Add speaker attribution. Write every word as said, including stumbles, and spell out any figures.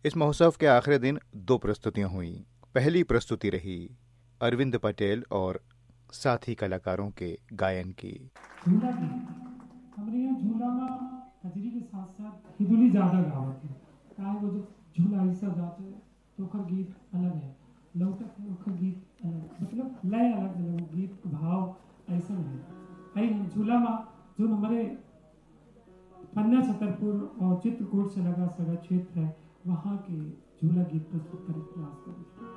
Speaker 1: इस महोत्सव के आखिरी दिन दो प्रस्तुतियां हुई। पहली प्रस्तुति रही अरविंद पटेल और साथी कलाकारों के गायन की।
Speaker 2: झूला गीत हमारे यहाँ झूला में कजरी के साथ साथ हिदुली ज्यादा गावत है। काहे वो जो झूला ऐसा गाते हैं तो ओकर गीत अलग है, लौटक है ओकर गीत अलग, मतलब लय अलग अलग, गीत भाव ऐसा है। आई झूला में जो हमारे पन्ना छतरपुर और चित्रकूट से लगा सगा क्षेत्र है, वहाँ के झूला गीत प्रस्तुत करने प्रयास करें।